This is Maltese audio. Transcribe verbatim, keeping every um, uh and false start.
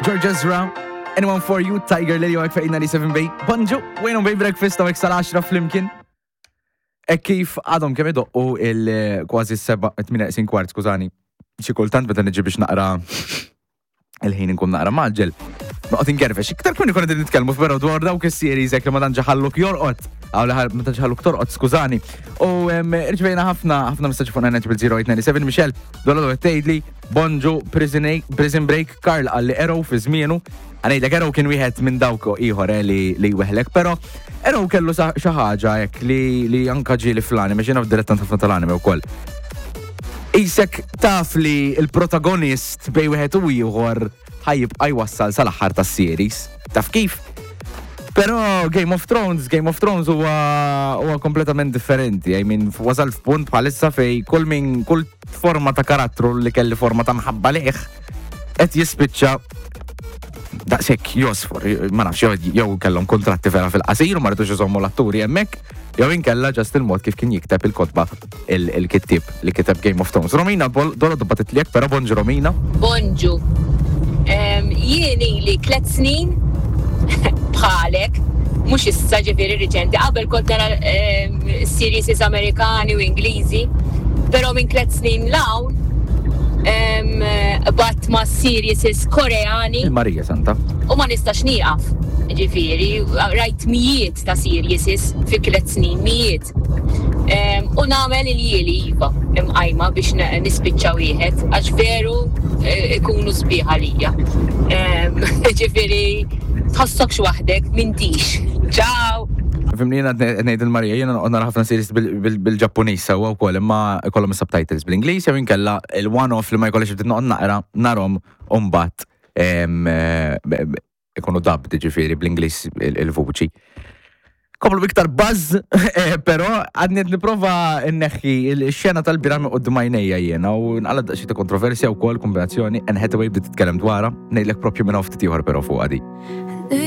George Ezra, Anyone for You, Tiger Lily għak fejn ninety-seven Bay. Bonġu, wejnum Bay Breakfast għak sal-10 flimkien. E kif għadhom kemm idoqqu il-kważi s-seba, tmina isin kwart, skużani. Xi kultant meta niġi biex naqra il-ħin inkun naqra maġġel. Noqgħod ingerfex. Iktar kuni konna din nitkellmu però dwar dawk is-series hekk li ma tantx ħalluk jorqod. Aw li ma tantx ħalluk torqod, skużani. U irċevejna ħafna ħafna messaġġi fuq nine zero eight nine seven Michelle, dwar dwar tgħidli Bonġu, Prison Break, Karl għalli Arrow fi żmienu. Għanejdlek Arrow kien wieħed minn dawk ieħor li li weħlek, però Arrow kellu xi ħaġa hekk li li anke ġieli fl-anime, x'inha f'dilettant ħafna tal-anime wkoll. Isek taf li il-protagonist bej wieħed u ieħor ħajjibqa' jwassal sal-aħħar tas-series. Taf kif? Però Game of Thrones, Game of Thrones huwa huwa kompletament differenti. I mean, wasal f'punt bħalissa fej kull min kull forma ta' karattru li kelli forma ta' mħabba leħ qed jispiċċa daqshekk josfor. Ma nafx jew kellhom kontratti vera fil-qasir u ma rridux iżommu l-atturi hemmhekk, jew inkella ġast il-mod kif kien jikteb il-kotba il-kittib li kiteb Game of Thrones. Romina, dola dobba titliek, però bonġu Romina. Bonġu. Jien li tliet snin bħalek, mhux issa ġifieri riċenti, qabel kont tara series Amerikani u Ingliżi, però minn tliet snin lawn bat ma' series Koreani. Marija Santa. U ma nistax nieqaf. Ġifieri, rajt mijiet ta' series fi tliet snin, mijiet. U nagħmel il-jieli iva imqajma biex nispiċċa wieħed għax veru ikunu sbieħ għalija. Ġifieri tħossokx waħdek m'intix. Ciao! Fimni jena ngħid il-Marija, jena nara ħafna series bil-Ġappuniż sewwa wkoll imma ikollhom is-subtitles bl-Ingliż jew inkella il-one-off li ma jkollix bdiet noqgħod naqra narhom u mbagħad ikunu dubbed ġifieri bl-Ingliż il-vuċi. Komplu iktar buzz, però għadniet niprofa nneħħi il-xena tal-bira minn qudiem għajnejja jiena u nqalad xi ta' kontroversja wkoll kombinazzjoni Anne Hathaway bdiet titkellem dwarha, ngħidlek proprju minn ftit ieħor però fuq għadi.